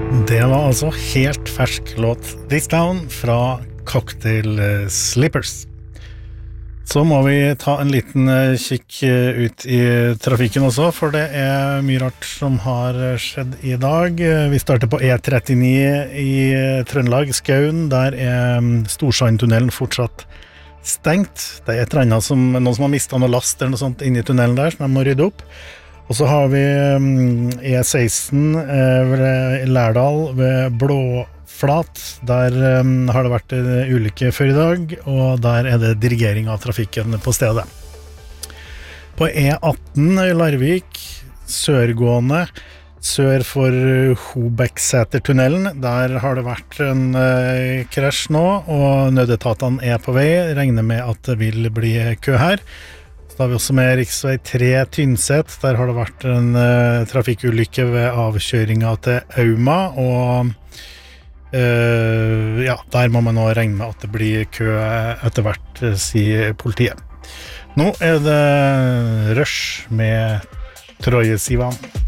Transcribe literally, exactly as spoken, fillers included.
Det var altså helt fersk låt This Town fra Cocktail Slippers. Så må vi ta en liten kikk ut i trafikken også, for det er mye rart som har skjedd i dag. Vi starter på E trettini i Trøndelag, Skaun. Der er Storsandtunnelen fortsatt stengt. Det er et eller annet som, noen som har mistet noe last eller noe sånt inne i tunnelen der, som de må rydde opp. Og så har vi E seksten ved Lærdal ved Blåflat. Der har det vært en ulykke før i dag, og der er det dirigering av trafikken på stedet. På E atten i Larvik, sørgående, sør for Hobeksetertunnelen, der har det vært en uh, krasj nå, og nødetatene er på vei. Regner med at det vil bli kø her. Da har vi også med riksvei tre Tynset. Der har det vært en uh, trafikkulykke ved avkjøringen til Auma, og uh, ja, der må man nå regne med at det blir kø etter hvert, sier politiet. Nå er det rush med Troje Sivan.